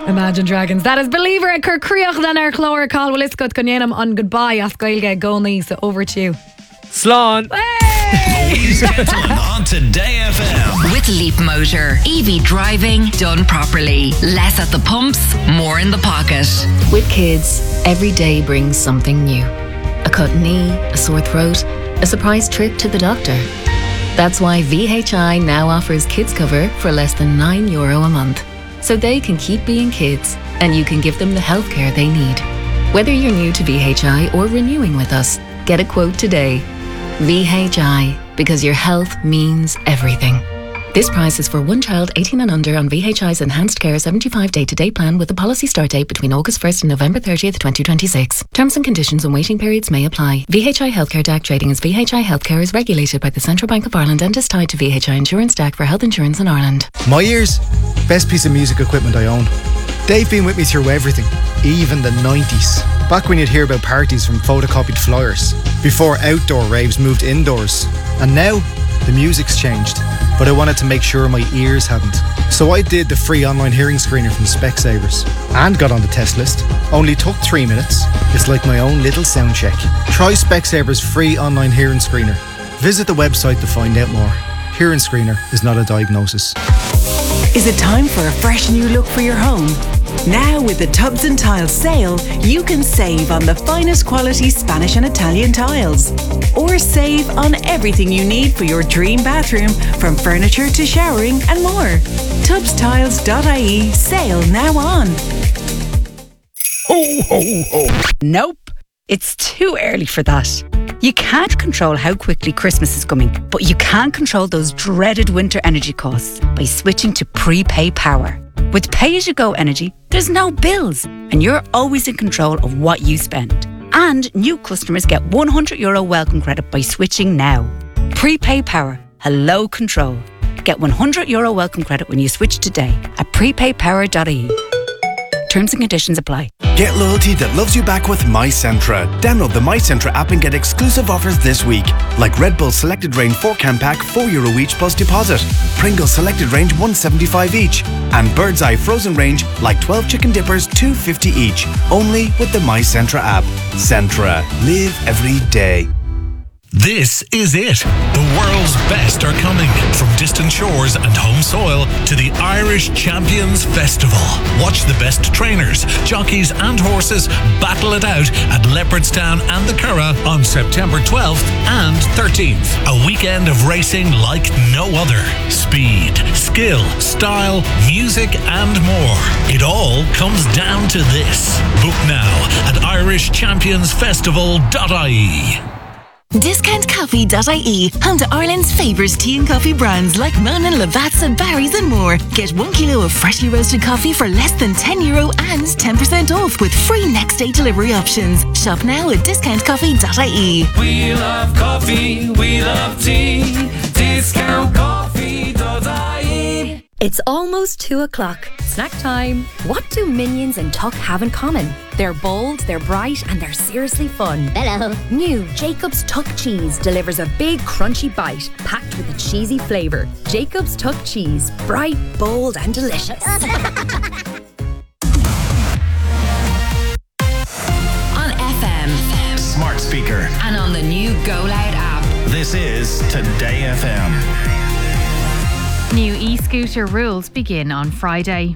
Imagine Dragons. That is Believer at Kirkriach then our Chlór Call Will Iscot Conyenam on goodbye Asgailge Goni. So over to you. Slán. Louise Kenton on Today FM. With Leap Motor. EV driving done properly. Less at the pumps, more in the pocket. With kids, every day brings something new. A cut knee, a sore throat, a surprise trip to the doctor. That's why VHI now offers kids cover for less than €9 a month. So they can keep being kids and you can give them the healthcare they need. Whether you're new to VHI or renewing with us, get a quote today. VHI, because your health means everything. This price is for one child 18 and under on VHI's Enhanced Care 75 day-to-day plan with a policy start date between August 1st and November 30th, 2026. Terms and conditions and waiting periods may apply. VHI Healthcare DAC trading as VHI Healthcare is regulated by the Central Bank of Ireland and is tied to VHI Insurance DAC for health insurance in Ireland. My ears, best piece of music equipment I own. They've been with me through everything, even the 90s. Back when you'd hear about parties from photocopied flyers, before outdoor raves moved indoors. And now, the music's changed, but I wanted to make sure my ears hadn't. So I did the free online hearing screener from Specsavers and got on the test list. Only took 3 minutes. It's like my own little sound check. Try Specsavers free online hearing screener. Visit the website to find out more. Hearing screener is not a diagnosis. Is it time for a fresh new look for your home? Now with the Tubs and Tiles sale, you can save on the finest quality Spanish and Italian tiles. Or save on everything you need for your dream bathroom, from furniture to showering and more. Tubstiles.ie sale now on. Ho, ho, ho. Nope, it's too early for that. You can't control how quickly Christmas is coming, but you can control those dreaded winter energy costs by switching to prepay power. With pay-as-you-go energy, there's no bills, and you're always in control of what you spend. And new customers get €100 welcome credit by switching now. Prepay power. Hello control. Get €100 welcome credit when you switch today at prepaypower.ie. Terms and conditions apply. Get loyalty that loves you back with MyCentra. Download the MyCentra app and get exclusive offers this week. Like Red Bull Selected Range 4-can pack, €4 each plus deposit. Pringles Selected Range, $1.75 each. And Bird's Eye Frozen Range, like 12 chicken dippers, $2.50 each. Only with the MyCentra app. Centra. Live every day. This is it. The world's best are coming. From distant shores and home soil to the Irish Champions Festival. Watch the best trainers, jockeys and horses battle it out at Leopardstown and the Curragh on September 12th and 13th. A weekend of racing like no other. Speed, skill, style, music and more. It all comes down to this. Book now at irishchampionsfestival.ie. DiscountCoffee.ie, home to Ireland's favourite tea and coffee brands like Monin, Lavazza, Barry's and more. Get 1 kilo of freshly roasted coffee for less than €10 and 10% off with free next day delivery options. Shop now at DiscountCoffee.ie. We love coffee, we love tea. DiscountCoffee.ie. It's almost 2 o'clock. Snack time. What do Minions and Tuck have in common? They're bold, they're bright, and they're seriously fun. Hello. New Jacob's Tuck Cheese delivers a big crunchy bite packed with a cheesy flavour. Jacob's Tuck Cheese. Bright, bold, and delicious. On FM, Smart speaker, and on the new Go Loud app. This is Today FM. New e-scooter rules begin on Friday.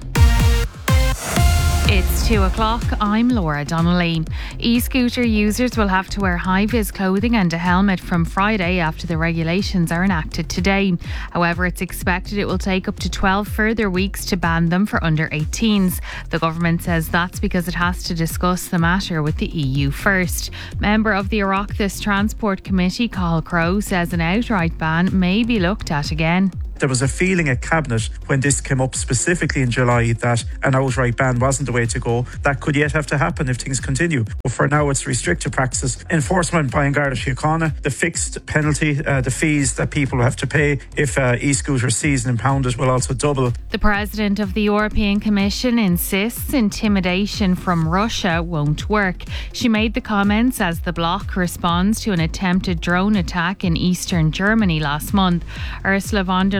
It's 2 o'clock. I'm Laura Donnelly. E-scooter users will have to wear high-vis clothing and a helmet from Friday after the regulations are enacted today. However, it's expected it will take up to 12 further weeks to ban them for under 18s. The government says that's because it has to discuss the matter with the EU first. Member of the Oireachtas Transport Committee, Cathal Crowe, says an outright ban may be looked at again. There was a feeling at Cabinet when this came up specifically in July that an outright ban wasn't the way to go. That could yet have to happen if things continue. But for now, it's restricted practices. Enforcement by An Garda Síochána, the fixed penalty, the fees that people have to pay if e-scooters seized and impounded will also double. The President of the European Commission insists intimidation from Russia won't work. She made the comments as the bloc responds to an attempted drone attack in eastern Germany last month. Ursula von der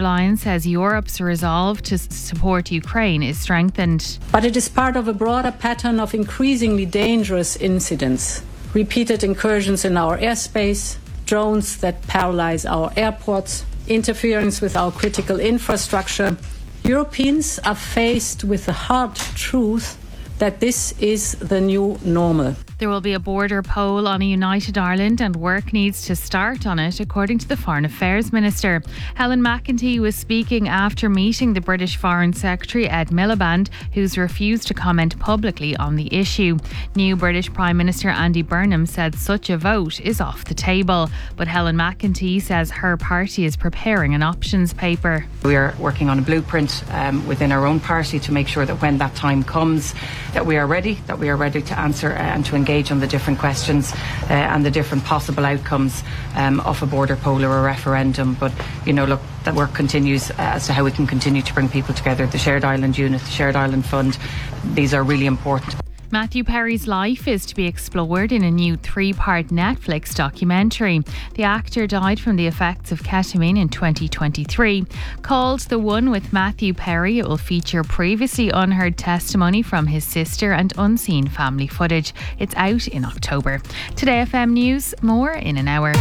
Leyen says Europe's resolve to support Ukraine is strengthened. But it is part of a broader pattern of increasingly dangerous incidents. Repeated incursions in our airspace, drones that paralyze our airports, interference with our critical infrastructure. Europeans are faced with the hard truth that this is the new normal. There will be a border poll on a united Ireland and work needs to start on it, according to the Foreign Affairs Minister. Helen McEntee was speaking after meeting the British Foreign Secretary Ed Miliband, who's refused to comment publicly on the issue. New British Prime Minister Andy Burnham said such a vote is off the table, but Helen McEntee says her party is preparing an options paper. We are working on a blueprint within our own party to make sure that when that time comes, that we are ready to answer and to engage on the different questions and the different possible outcomes of a border poll or a referendum. But, look, that work continues as to how we can continue to bring people together. The Shared Island Unit, the Shared Island Fund, these are really important. Matthew Perry's life is to be explored in a new 3-part Netflix documentary. The actor died from the effects of ketamine in 2023. Called The One with Matthew Perry, it will feature previously unheard testimony from his sister and unseen family footage. It's out in October. Today FM News, more in an hour.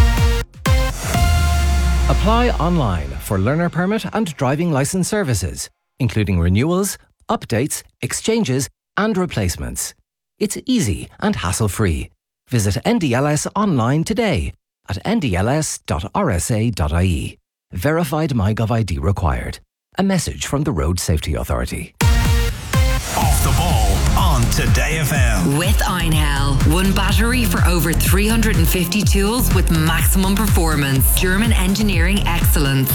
Apply online for learner permit and driving licence services, including renewals, updates, exchanges and replacements. It's easy and hassle-free. Visit NDLS online today at ndls.rsa.ie. Verified MyGov ID required. A message from the Road Safety Authority. Off the ball on Today FM. With Einhell. One battery for over 350 tools with maximum performance. German engineering excellence.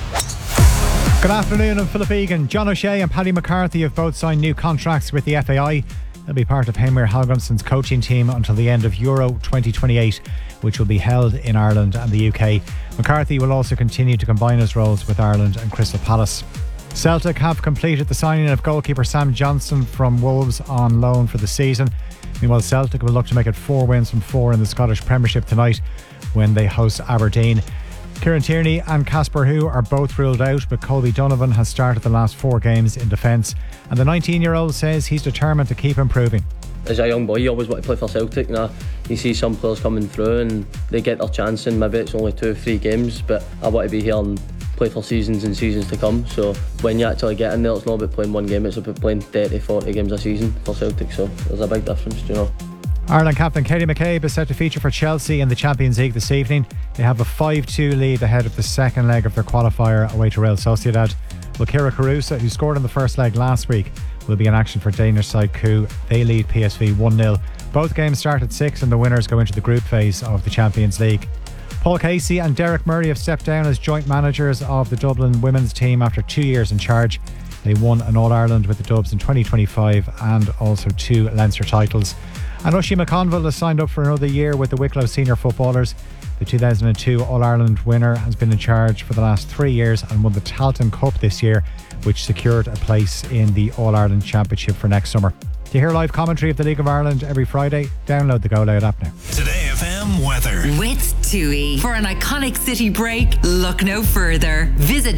Good afternoon, I'm Philip Egan. John O'Shea and Paddy McCarthy have both signed new contracts with the FAI. They'll be part of Heimir Hallgrimsson's coaching team until the end of Euro 2028, which will be held in Ireland and the UK. McCarthy will also continue to combine his roles with Ireland and Crystal Palace. Celtic have completed the signing of goalkeeper Sam Johnson from Wolves on loan for the season. Meanwhile, Celtic will look to make it 4 wins from 4 in the Scottish Premiership tonight when they host Aberdeen. Kieran Tierney and Casper Hu are both ruled out, but Colby Donovan has started the last 4 games in defence, and the 19-year-old says he's determined to keep improving. As a young boy, you always want to play for Celtic. Now, you see some players coming through and they get their chance, and maybe it's only 2 or 3 games, but I want to be here and play for seasons and seasons to come. So when you actually get in there, it's not about playing 1 game, it's about playing 30, 40 games a season for Celtic, so there's a big difference, Ireland captain Katie McCabe is set to feature for Chelsea in the Champions League this evening. They have a 5-2 lead ahead of the second leg of their qualifier away to Real Sociedad. Well, Kira Carusa, who scored in the first leg last week, will be in action for Danish side Coup. They lead PSV 1-0. Both games start at 6 and the winners go into the group phase of the Champions League. Paul Casey and Derek Murray have stepped down as joint managers of the Dublin women's team after 2 years in charge. They won an All-Ireland with the Dubs in 2025 and also 2 Leinster titles. And Oisin McConville has signed up for another year with the Wicklow Senior Footballers. The 2002 All-Ireland winner has been in charge for the last 3 years and won the Talton Cup this year, which secured a place in the All-Ireland Championship for next summer. To hear live commentary of the League of Ireland every Friday, download the Go Loud app now. Today FM weather. With TUI. For an iconic city break, look no further. Visit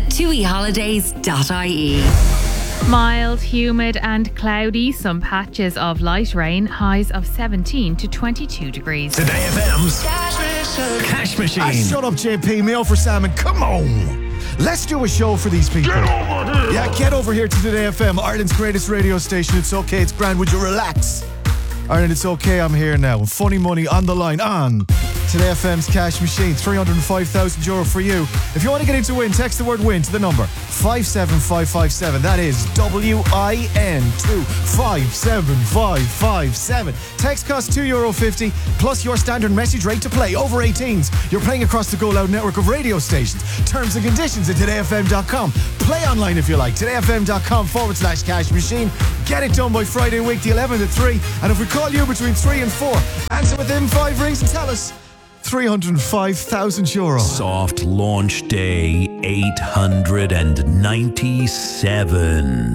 tuiholidays.ie. Mild, humid and cloudy, some patches of light rain, highs of 17 to 22 degrees. Today FM's Cash Machine. Shut up, JP. Me over Salmon. Come on. Let's do a show for these people. Get over here. Yeah, get over here to Today FM, Ireland's greatest radio station. It's okay, it's grand. Would you relax? Ireland, it's okay. I'm here now. Funny money on the line on Today FM's Cash Machine. €305,000 for you. If you want to get into win, text the word win to the number 57557. That is WIN 257557. Text costs €2.50 plus your standard message rate to play. Over 18s. You're playing across the Go Loud network of radio stations. Terms and conditions at todayfm.com. Play online if you like. todayfm.com/cash machine. Get it done by Friday week the 11th at 3. And if we call you between 3 and 4, answer within 5 rings and tell us. €305,000. Soft launch day 897.